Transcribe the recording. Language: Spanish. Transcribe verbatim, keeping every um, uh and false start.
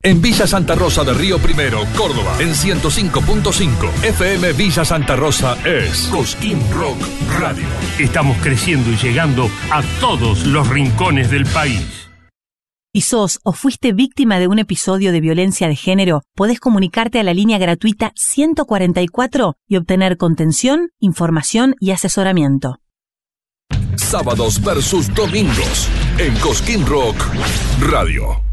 En Villa Santa Rosa de Río Primero, Córdoba, en ciento cinco punto cinco. F M Villa Santa Rosa es Cosquín Rock Radio. Estamos creciendo y llegando a todos los rincones del país. Si sos o fuiste víctima de un episodio de violencia de género, podés comunicarte a la línea gratuita ciento cuarenta y cuatro y obtener contención, información y asesoramiento. Sábados versus domingos en Cosquín Rock Radio.